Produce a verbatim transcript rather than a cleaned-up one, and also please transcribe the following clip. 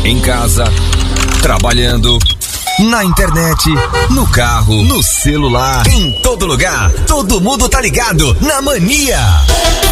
Em casa, trabalhando, na internet, no carro, no celular, em todo lugar. Todo mundo tá ligado na Mania.